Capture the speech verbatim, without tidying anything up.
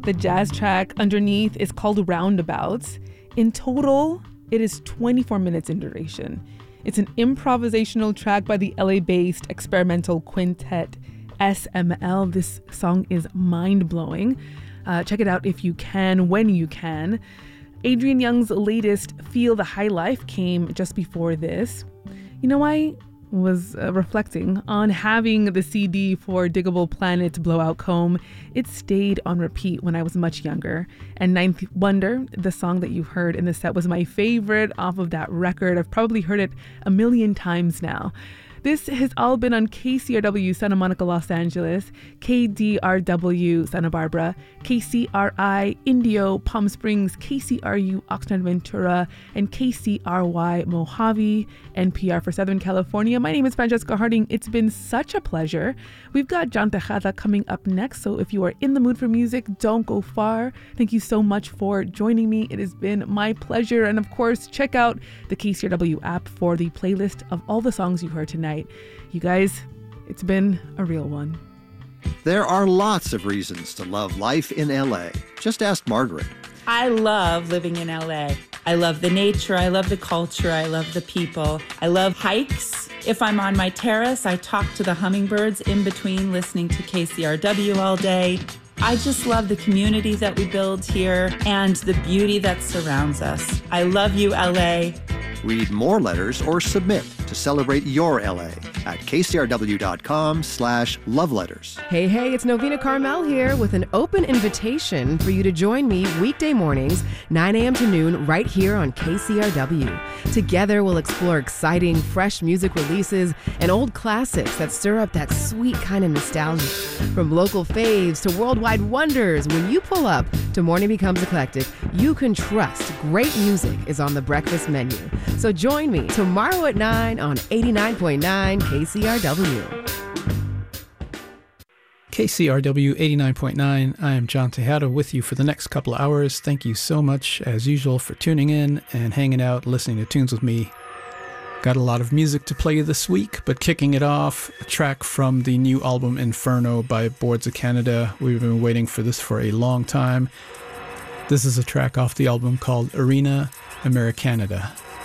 The jazz track underneath is called Roundabouts. In total, it is twenty-four minutes in duration. It's an improvisational track by the L A-based experimental quintet S M L. This song is mind-blowing. Uh, check it out if you can, when you can. Adrian Young's latest Feel the High Life came just before this. You know, I was uh, reflecting on having the C D for Diggable Planet's Blowout Comb. It stayed on repeat when I was much younger. And Ninth Wonder, the song that you heard in the set, was my favorite off of that record. I've probably heard it a million times now. This has all been on K C R W Santa Monica, Los Angeles, K D R W Santa Barbara, K C R I Indio Palm Springs, K C R U Oxnard Ventura, and K C R Y Mojave, N P R for Southern California. My name is Francesca Harding. It's been such a pleasure. We've got John Tejada coming up next, so if you are in the mood for music, don't go far. Thank you so much for joining me. It has been my pleasure. And of course, check out the K C R W app for the playlist of all the songs you heard tonight. You guys, it's been a real one. There are lots of reasons to love life in L A. Just ask Margaret. I love living in L A. I love the nature, I love the culture, I love the people. I love hikes. If I'm on my terrace, I talk to the hummingbirds in between listening to K C R W all day. I just love the community that we build here and the beauty that surrounds us. I love you, L A. Read more letters or submit to celebrate your L A at kcrw.com slash love letters. Hey, hey, it's Novena Carmel here with an open invitation for you to join me weekday mornings, nine a.m. to noon, right here on K C R W. Together, we'll explore exciting, fresh music releases and old classics that stir up that sweet kind of nostalgia. From local faves to worldwide wonders, when you pull up to Morning Becomes Eclectic, you can trust great music is on the breakfast menu. So join me tomorrow at nine on eighty-nine point nine K C R W. K C R W eighty-nine point nine. I am John Tejada with you for the next couple of hours. Thank you so much, as usual, for tuning in and hanging out, listening to tunes with me. Got a lot of music to play this week, but kicking it off, a track from the new album Inferno by Boards of Canada. We've been waiting for this for a long time. This is a track off the album called Arena Americanada.